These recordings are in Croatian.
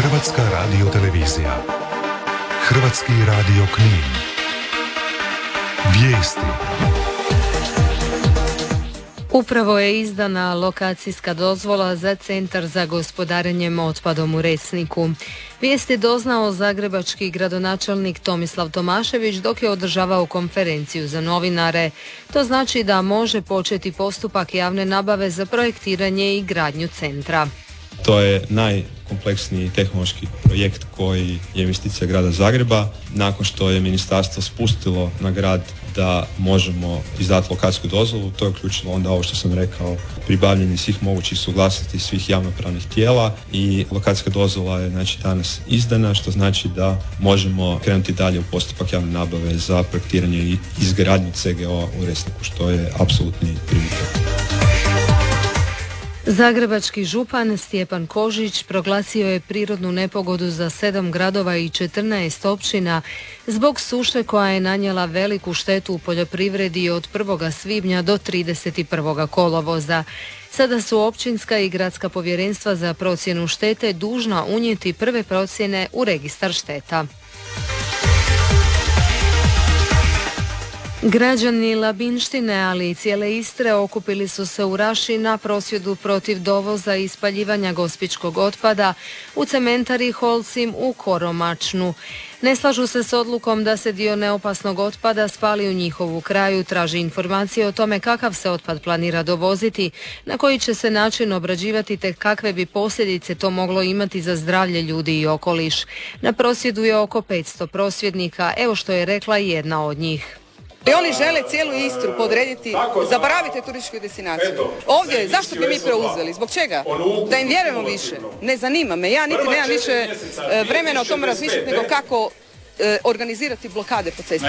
Hrvatska radiotelevizija. Hrvatski radio Knin. Vijesti. Upravo je izdana lokacijska dozvola za Centar za gospodarenjem otpadom u Resniku. Vijest je doznao zagrebački gradonačelnik Tomislav Tomašević dok je održavao konferenciju za novinare. To znači da može početi postupak javne nabave za projektiranje i gradnju centra. To je najkompleksniji tehnološki projekt koji je investicija grada Zagreba. Nakon što je ministarstvo spustilo na grad da možemo izdati lokacijsku dozvolu, to je uključilo onda ovo što sam rekao, pribavljanje svih mogućih suglasnosti svih javnopravnih tijela i lokacijska dozvola je danas izdana, što znači da možemo krenuti dalje u postupak javne nabave za projektiranje i izgradnju CGO u Resniku, što je apsolutni prioritet. Zagrebački župan Stjepan Kožić proglasio je prirodnu nepogodu za 7 gradova i 14 općina zbog suše koja je nanijela veliku štetu u poljoprivredi od 1. svibnja do 31. kolovoza. Sada su općinska i gradska povjerenstva za procjenu štete dužna unijeti prve procjene u registar šteta. Građani Labinštine, ali i cijele Istre okupili su se u Raši na prosvjedu protiv dovoza i spaljivanja gospićkog otpada u cementari Holcim u Koromačnu. Ne slažu se s odlukom da se dio neopasnog otpada spali u njihovu kraju, traži informacije o tome kakav se otpad planira dovoziti, na koji će se način obrađivati te kakve bi posljedice to moglo imati za zdravlje ljudi i okoliš. Na prosvjedu je oko 500 prosvjednika, evo što je rekla jedna od njih. I oni žele cijelu Istru podrediti, zaboravite turističku destinaciju. Ovdje, zašto bi mi preuzeli? Zbog čega? Da im vjerujemo više. Ne zanima me. Ja niti nemam više vremena o tome razmišljati nego kako organizirati blokade po cesti.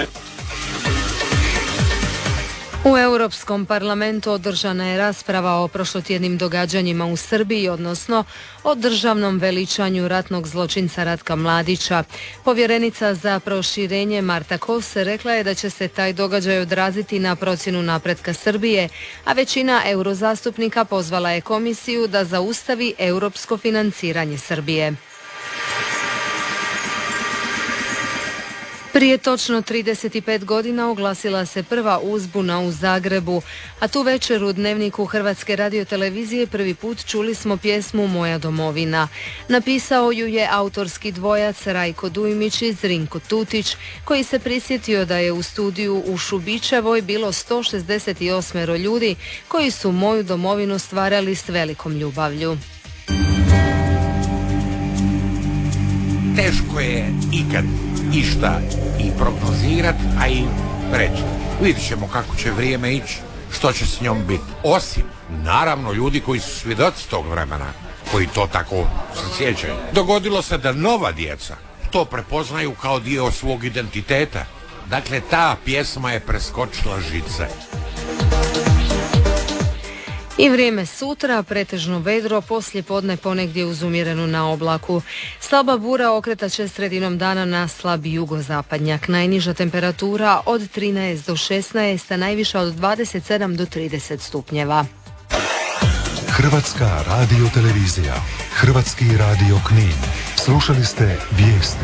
U Europskom parlamentu održana je rasprava o prošlotjednim događanjima u Srbiji, odnosno o državnom veličanju ratnog zločinca Ratka Mladića. Povjerenica za proširenje Marta Kos rekla je da će se taj događaj odraziti na procjenu napretka Srbije, a većina eurozastupnika pozvala je komisiju da zaustavi europsko financiranje Srbije. Prije točno 35 godina oglasila se prva uzbuna u Zagrebu, a tu večer u Dnevniku Hrvatske radiotelevizije prvi put čuli smo pjesmu Moja domovina. Napisao ju je autorski dvojac Rajko Dujmić i Zrinko Tutić, koji se prisjetio da je u studiju u Šubićevoj bilo 168 ljudi koji su Moju domovinu stvarali s velikom ljubavlju. Teško je ikad išta i prognozirat, a i reći. Vidit ćemo kako će vrijeme ići, što će s njom biti. Osim, naravno, ljudi koji su svjedoci tog vremena, koji to tako se sjećaju. Dogodilo se da nova djeca to prepoznaju kao dio svog identiteta. Dakle, ta pjesma je preskočila žice. I vrijeme sutra, pretežno vedro, poslije podne ponegdje uz umjerenu na oblaku. Slaba bura okretat će sredinom dana na slab jugozapadnjak. Najniža temperatura od 13 do 16, a najviša od 27 do 30 stupnjeva. Hrvatska radiotelevizija. Hrvatski radio Knin. Slušali ste vijesti.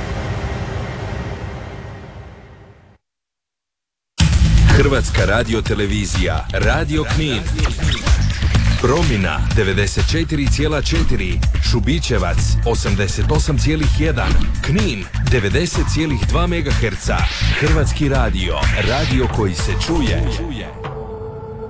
Hrvatska radiotelevizija, Radio Knin. Promina 94,4, Šubićevac 88,1, Knin 90,2 MHz. Hrvatski radio, radio koji se čuje.